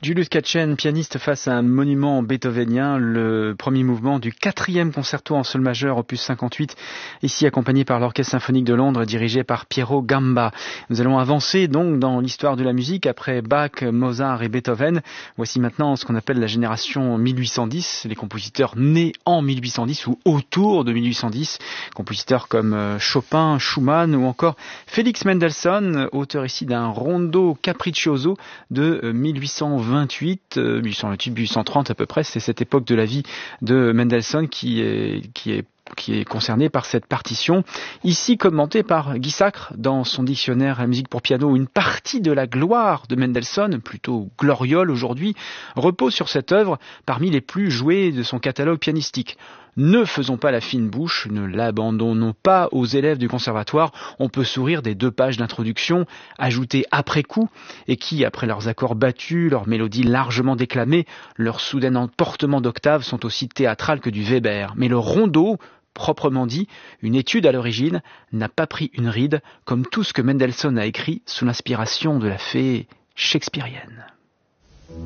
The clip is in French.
Julius Katchen, pianiste face à un monument beethovenien, le premier mouvement du 4e concerto en sol majeur, opus 58, ici accompagné par l'Orchestre symphonique de Londres, dirigé par Piero Gamba. Nous allons avancer donc dans l'histoire de la musique après Bach, Mozart et Beethoven. Voici maintenant ce qu'on appelle la génération 1810, les compositeurs nés en 1810 ou autour de 1810, compositeurs comme Chopin, Schumann ou encore Félix Mendelssohn, auteur ici d'un rondo capriccioso de 1828-1830 à peu près. C'est cette époque de la vie de Mendelssohn qui est concerné par cette partition, ici commentée par Guy Sacre dans son dictionnaire à la musique pour piano. Une partie de la gloire de Mendelssohn, plutôt gloriole aujourd'hui, repose sur cette œuvre parmi les plus jouées de son catalogue pianistique. Ne faisons pas la fine bouche, ne l'abandonnons pas aux élèves du conservatoire. On peut sourire des 2 pages d'introduction, ajoutées après coup, et qui, après leurs accords battus, leurs mélodies largement déclamées, leur soudain emportement d'octaves sont aussi théâtrales que du Weber. Mais le rondo, proprement dit, une étude à l'origine, n'a pas pris une ride, comme tout ce que Mendelssohn a écrit sous l'inspiration de la fée shakespearienne.